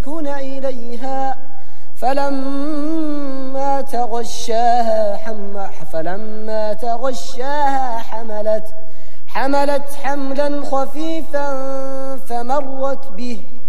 لتسكن إليها فلما تغشاها حملت حملا خفيفا فمرت به